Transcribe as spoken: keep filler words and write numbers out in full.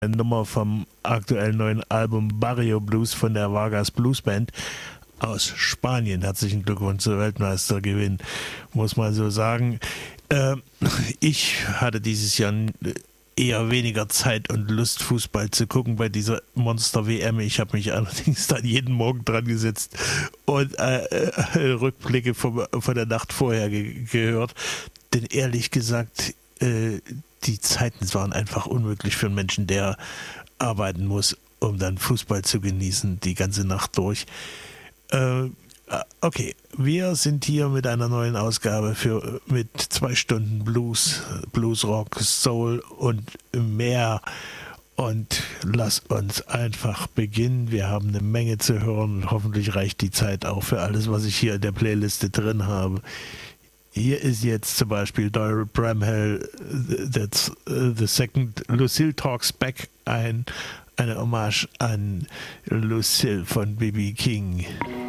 Eine Nummer vom aktuellen neuen Album Barrio Blues von der Vargas Blues Band aus Spanien. Herzlichen Glückwunsch zur Weltmeistergewinn, muss man so sagen. Äh, ich hatte dieses Jahr eher weniger Zeit und Lust, Fußball zu gucken bei dieser Monster-W M. Ich habe mich allerdings dann jeden Morgen dran gesetzt und äh, äh, Rückblicke vom, von der Nacht vorher ge- gehört. Denn ehrlich gesagt, äh, die Zeiten waren einfach unmöglich für einen Menschen, der arbeiten muss, um dann Fußball zu genießen, die ganze Nacht durch. Äh, okay, wir sind hier mit einer neuen Ausgabe für mit zwei Stunden Blues, Blues Rock, Soul und mehr. Und lass uns einfach beginnen. Wir haben eine Menge zu hören und hoffentlich reicht die Zeit auch für alles, was ich hier in der Playliste drin habe. Hier ist jetzt zum Beispiel Doyle Bramhall, that's uh, the second, Lucille Talks Back, ein, eine Hommage an Lucille von B B King.